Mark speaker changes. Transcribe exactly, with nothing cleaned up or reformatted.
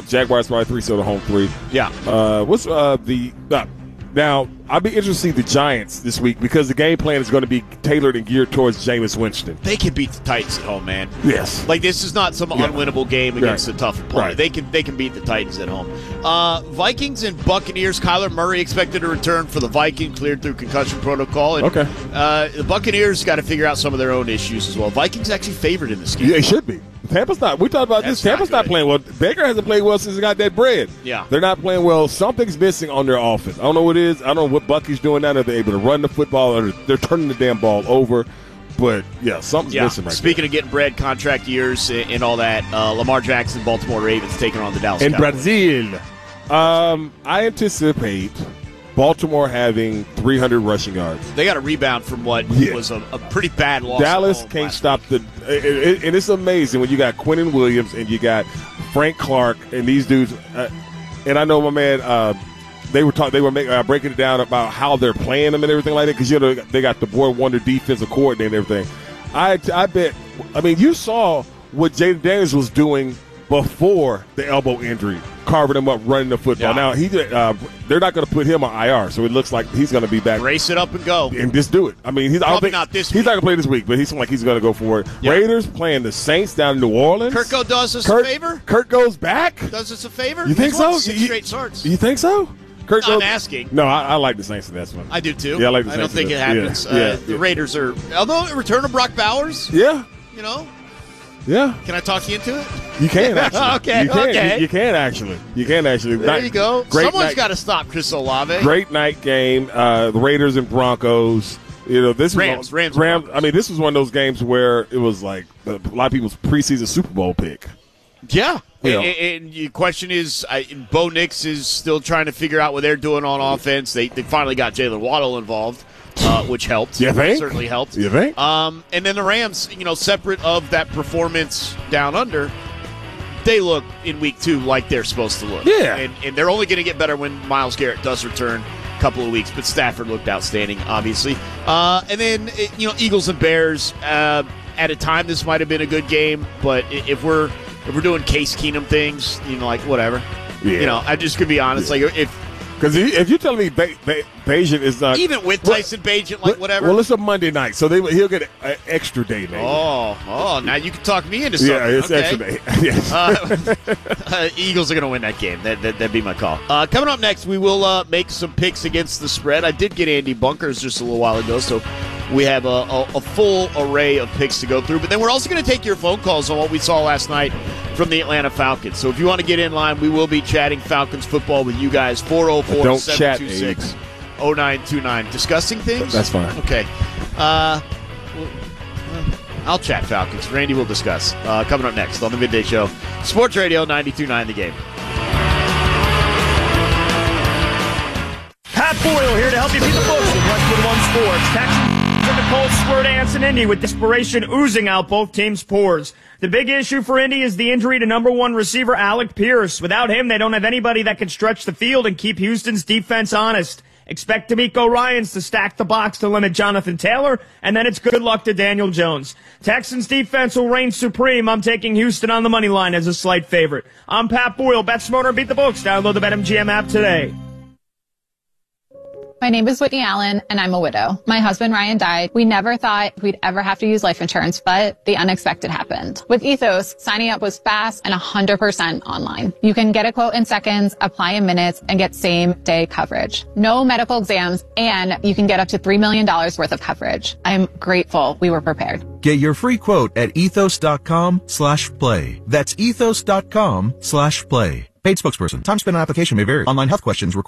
Speaker 1: Jaguars probably three, so the home three.
Speaker 2: Yeah.
Speaker 1: Uh, what's uh, the uh, now? I'll be interested to see the Giants this week because the game plan is going to be tailored and geared towards Jameis Winston.
Speaker 2: They can beat the Titans at home, man.
Speaker 1: Yes.
Speaker 2: Like this is not some yeah. unwinnable game against right. a tough opponent.
Speaker 1: Right.
Speaker 2: They can they can beat the Titans at home. Uh, Vikings and Buccaneers. Kyler Murray expected to return for the Vikings, cleared through concussion protocol. And,
Speaker 1: okay.
Speaker 2: Uh, the Buccaneers got to figure out some of their own issues as well. Vikings actually favored in this game.
Speaker 1: Yeah, they should be. Tampa's not. We talked about
Speaker 2: That's
Speaker 1: this. Tampa's not, not playing well. Baker hasn't played well since he got that bread.
Speaker 2: Yeah.
Speaker 1: They're not playing well. Something's missing on their offense. I don't know what it is. I don't know what Bucky's doing now. Are they able to run the football or they're turning the damn ball over? But, yeah, something's
Speaker 2: yeah.
Speaker 1: missing right
Speaker 2: Speaking
Speaker 1: there.
Speaker 2: of getting bread, contract years, and all that, uh, Lamar Jackson, Baltimore Ravens taking on the Dallas
Speaker 1: In
Speaker 2: Cowboys.
Speaker 1: Brazil. Um, I anticipate Baltimore having three hundred rushing yards.
Speaker 2: They got a rebound from what
Speaker 1: yeah.
Speaker 2: was a, a pretty bad loss.
Speaker 1: Dallas can't stop
Speaker 2: week.
Speaker 1: the it, it, – and it's amazing when you got Quinnen Williams and you got Frank Clark and these dudes. Uh, and I know my man uh, – They were talking. They were make, uh, breaking it down about how they're playing them and everything like that because you know they got the boy wonder defensive coordinator and everything. I I bet. I mean, you saw what Jaden Daniels was doing before the elbow injury, carving him up, running the football.
Speaker 2: Yeah.
Speaker 1: Now he uh, they're not going to put him on I R, so it looks like he's going to be back.
Speaker 2: Race it up and go
Speaker 1: and just do it. I mean, he's
Speaker 2: probably
Speaker 1: I think,
Speaker 2: not this.
Speaker 1: He's
Speaker 2: week.
Speaker 1: not going to play this week, but he seems like he's going to go for it.
Speaker 2: Yeah.
Speaker 1: Raiders playing the Saints down in New Orleans.
Speaker 2: Kirko does us
Speaker 1: Kurt,
Speaker 2: a favor.
Speaker 1: Kurt goes back.
Speaker 2: Does us a favor.
Speaker 1: You think
Speaker 2: He's won
Speaker 1: so?
Speaker 2: Six
Speaker 1: you,
Speaker 2: straight starts.
Speaker 1: You think so? Kurt
Speaker 2: I'm
Speaker 1: goes,
Speaker 2: asking.
Speaker 1: No, I, I like the Saints in that one.
Speaker 2: I do too.
Speaker 1: Yeah, I like the
Speaker 2: I don't
Speaker 1: Saints
Speaker 2: think
Speaker 1: in
Speaker 2: it
Speaker 1: that.
Speaker 2: happens.
Speaker 1: Yeah,
Speaker 2: uh,
Speaker 1: yeah,
Speaker 2: the
Speaker 1: yeah.
Speaker 2: Raiders are, although a return of Brock Bowers.
Speaker 1: Yeah,
Speaker 2: you know.
Speaker 1: Yeah.
Speaker 2: Can I talk you into it?
Speaker 1: You can actually.
Speaker 2: okay.
Speaker 1: You can,
Speaker 2: okay.
Speaker 1: You, you can actually. You can actually.
Speaker 2: There
Speaker 1: night,
Speaker 2: you go.
Speaker 1: Great
Speaker 2: Someone's got to stop Chris Olave.
Speaker 1: Great night game. Uh, the Raiders and Broncos. You know, this
Speaker 2: Rams,
Speaker 1: was
Speaker 2: Rams,
Speaker 1: Rams. I mean, this was one of those games where it was like a lot of people's preseason Super Bowl pick.
Speaker 2: Yeah.
Speaker 1: You know.
Speaker 2: And, and the question is, I, Bo Nix is still trying to figure out what they're doing on offense. They they finally got Jalen Waddle involved, uh, which helped.
Speaker 1: You think?
Speaker 2: Certainly helped.
Speaker 1: You think?
Speaker 2: Um, and then the Rams, you know, separate of that performance down under, they look in week two like they're supposed to look.
Speaker 1: Yeah.
Speaker 2: And, and they're only going to get better when Myles Garrett does return a couple of weeks. But Stafford looked outstanding, obviously. Uh, and then, you know, Eagles and Bears, uh, at a time this might have been a good game. But if we're if we're doing Case Keenum things, you know, like whatever.
Speaker 1: Yeah.
Speaker 2: You know, I just could be honest.
Speaker 1: Yeah.
Speaker 2: Like if
Speaker 1: Because if you're telling me ba- ba- Bagent is not.
Speaker 2: Even with Tyson well, Bagent, like whatever.
Speaker 1: Well, it's a Monday night, so they, he'll get an extra day maybe.
Speaker 2: Oh, oh, now you can talk me into something.
Speaker 1: Yeah, it's
Speaker 2: okay.
Speaker 1: extra day. Yes.
Speaker 2: uh, uh, Eagles are going to win that game. That, that, that'd be my call. Uh, coming up next, we will uh, make some picks against the spread. I did get Andy Bunkers just a little while ago, so we have a, a, a full array of picks to go through. But then we're also going to take your phone calls on what we saw last night from the Atlanta Falcons. So if you want to get in line, we will be chatting Falcons football with you guys. four oh four, seven two six, oh nine two nine. Discussing things?
Speaker 1: That's fine.
Speaker 2: Okay. Uh, well, I'll chat Falcons. Randy will discuss. Uh, coming up next on the Midday Show. Sports Radio ninety-two point nine The Game.
Speaker 3: Pat Boyle here to help you beat the books with Westwood One Sports. Texans and Nicole squirt Anson Indy with desperation oozing out both teams' pores. The big issue for Indy is the injury to number one receiver Alec Pierce. Without him, they don't have anybody that can stretch the field and keep Houston's defense honest. Expect D'Amico Ryans to stack the box to limit Jonathan Taylor, and then it's good luck to Daniel Jones. Texans defense will reign supreme. I'm taking Houston on the money line as a slight favorite. I'm Pat Boyle. Bet smarter, beat the books. Download the BetMGM app today.
Speaker 4: My name is Whitney Allen, and I'm a widow. My husband, Ryan, died. We never thought we'd ever have to use life insurance, but the unexpected happened. With Ethos, signing up was fast and one hundred percent online. You can get a quote in seconds, apply in minutes, and get same-day coverage. No medical exams, and you can get up to three million dollars worth of coverage. I'm grateful we were prepared.
Speaker 5: Get your free quote at ethos.com slash play. That's ethos.com slash play. Paid spokesperson. Time spent on application may vary. Online health questions require